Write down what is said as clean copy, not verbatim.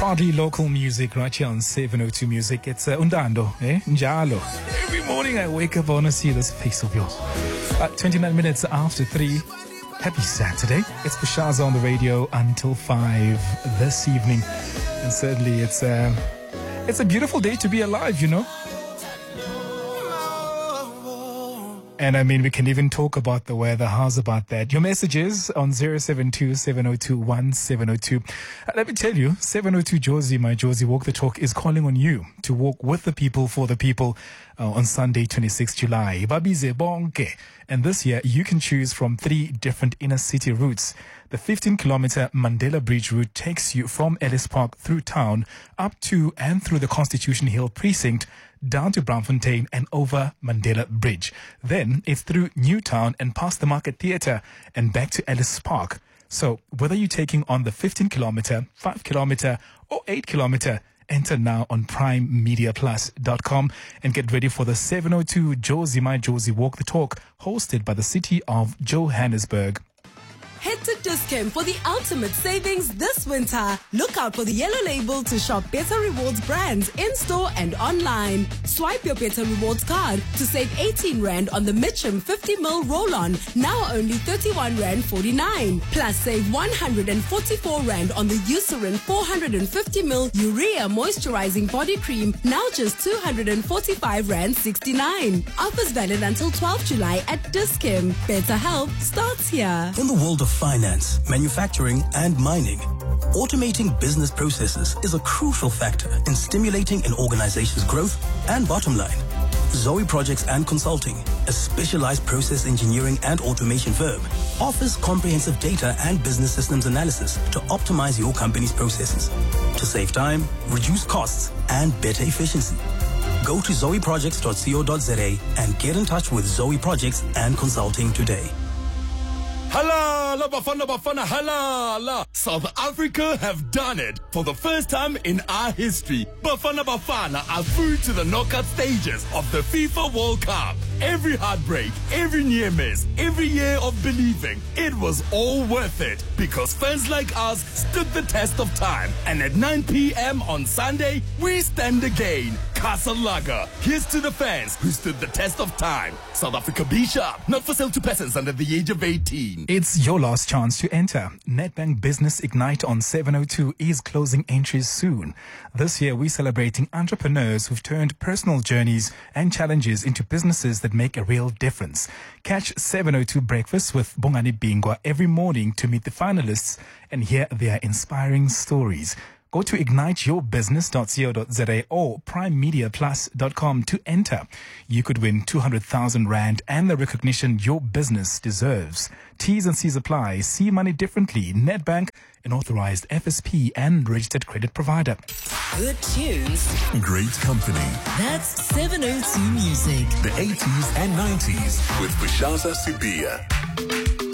Proudly local music right here on 702 Music. It's Undando, Njalo. Every morning I wake up, I want to see this face of yours. 29 minutes after 3. Happy Saturday. It's Bashaza on the radio until 5 this evening. And certainly it's a beautiful day to be alive, you know. And I mean, we can even talk about the weather. How's about that? Your messages on 072-702-1702. Let me tell you, 702 Josie, my Josie Walk the Talk is calling on you to walk with the people for the people on Sunday, 26 July. Babize bonke. And this year, you can choose from 3 different inner city routes. The 15-kilometer Mandela Bridge route takes you from Ellis Park through town up to and through the Constitution Hill precinct, down to Braamfontein and over Mandela Bridge. Then it's through Newtown and past the Market Theatre and back to Ellis Park. So whether you're taking on the 15-kilometer, 5-kilometer or 8-kilometer, enter now on primemediaplus.com and get ready for the 702 Josie My Josie Walk the Talk, hosted by the city of Johannesburg. Head to Dis-Chem for the ultimate savings this winter. Look out for the yellow label to shop Better Rewards brands in-store and online. Swipe your Better Rewards card to save 18 Rand on the Mitchum 50ml roll-on, now only 31 Rand 49. Plus save 144 Rand on the Eucerin 450ml urea moisturizing body cream, now just 245 Rand 69. Offers valid until 12 July at Dis-Chem. Better health starts here. In the world of finance, manufacturing, and mining, automating business processes is a crucial factor in stimulating an organization's growth and bottom line. Zoe Projects and Consulting, a specialized process engineering and automation firm, offers comprehensive data and business systems analysis to optimize your company's processes, to save time, reduce costs, and better efficiency. Go to zoeprojects.co.za and get in touch with Zoe Projects and Consulting today. Halala, Bafana, halala. South Africa have done it for the first time in our history. Bafana are through to the knockout stages of the FIFA World Cup. Every heartbreak, every near miss, every year of believing, it was all worth it because fans like us stood the test of time. And at 9 p.m. on Sunday, we stand again. Castle Lager. Here's to the fans who stood the test of time. South Africa Be Sharp, not for sale to persons under the age of 18. It's your last chance to enter. Nedbank Business Ignite on 702 is closing entries soon. This year, we're celebrating entrepreneurs who've turned personal journeys and challenges into businesses that make a real difference. Catch 702 Breakfast with Bongani Bingwa every morning to meet the finalists and hear their inspiring stories. Go to igniteyourbusiness.co.za or primemediaplus.com to enter. You could win 200,000 Rand and the recognition your business deserves. T's and C's apply. See money differently. Nedbank, an authorized FSP and registered credit provider. Good tunes. Great company. That's 702 Music. The 80s and 90s with Bashaza Sibia.